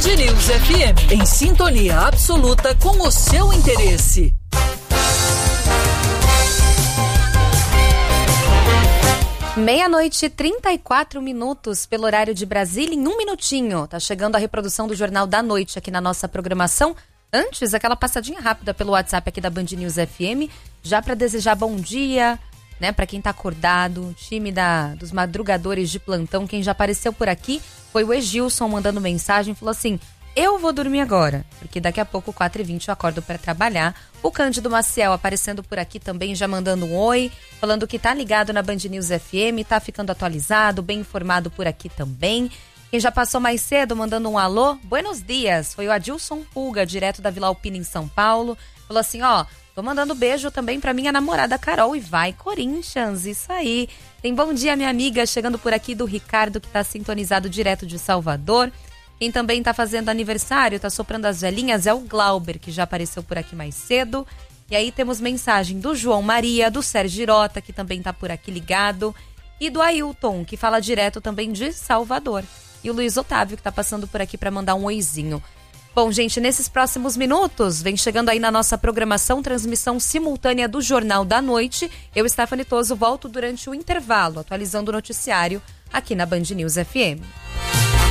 Band News FM, em sintonia absoluta com o seu interesse. Meia-noite, 34 minutos pelo horário de Brasília, em 1 minutinho. Tá chegando a reprodução do Jornal da Noite aqui na nossa programação. Antes, aquela passadinha rápida pelo WhatsApp aqui da Band News FM, já para desejar bom dia, né, para quem tá acordado, time dos madrugadores de plantão. Quem já apareceu por aqui foi o Egilson mandando mensagem, falou assim: eu vou dormir agora, porque daqui a pouco, 4h20, eu acordo para trabalhar. O Cândido Maciel aparecendo por aqui também, já mandando um oi, falando que tá ligado na Band News FM, tá ficando atualizado, bem informado por aqui também. Quem já passou mais cedo, mandando um alô, buenos dias, foi o Adilson Pulga, direto da Vila Alpina em São Paulo. Falou assim, tô mandando beijo também pra minha namorada Carol e vai Corinthians, isso aí. Tem bom dia, minha amiga, chegando por aqui do Ricardo, que tá sintonizado direto de Salvador. Quem também tá fazendo aniversário, tá soprando as velhinhas, é o Glauber, que já apareceu por aqui mais cedo. E aí temos mensagem do João Maria, do Sérgio Girota, que também tá por aqui ligado, e do Ailton, que fala direto também de Salvador. E o Luiz Otávio, que tá passando por aqui para mandar um oizinho. Bom, gente, nesses próximos minutos, vem chegando aí na nossa programação, transmissão simultânea do Jornal da Noite. Eu, Stephanie Toso, volto durante o intervalo, atualizando o noticiário aqui na Band News FM.